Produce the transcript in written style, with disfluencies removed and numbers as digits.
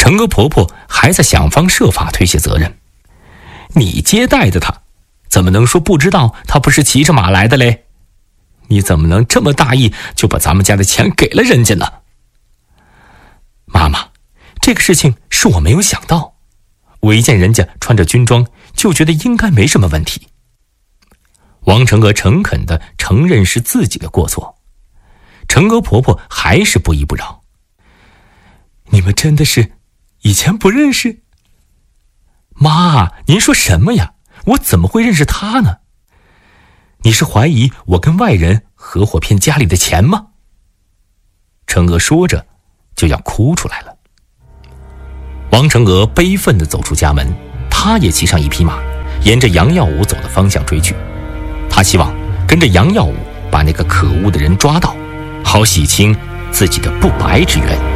成娥婆婆还在想方设法推卸责任。你接待的他，怎么能说不知道他不是骑着马来的嘞？你怎么能这么大意，就把咱们家的钱给了人家呢？妈妈，这个事情是我没有想到，我一见人家穿着军装，就觉得应该没什么问题。王成娥诚恳地承认是自己的过错，成娥婆婆还是不依不饶。你们真的是以前不认识？妈，您说什么呀？我怎么会认识他呢？你是怀疑我跟外人合伙骗家里的钱吗？成娥说着就要哭出来了。王成娥悲愤地走出家门，她也骑上一匹马，沿着杨耀武走的方向追去。她希望跟着杨耀武把那个可恶的人抓到，好洗清自己的不白之冤。